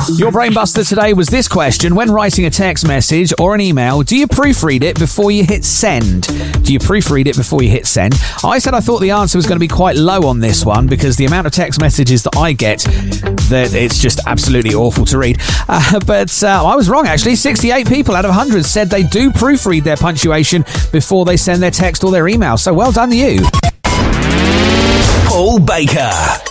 Your brainbuster today was this question. When writing a text message or an email, do you proofread it before you hit send? Do you proofread it before you hit send? I said I thought the answer was going to be quite low on this one because the amount of text messages that I get, that it's just absolutely awful to read. But I was wrong, actually. 68 people out of 100 said they do proofread their punctuation before they send their text or their email. So well done to you. Paul Baker.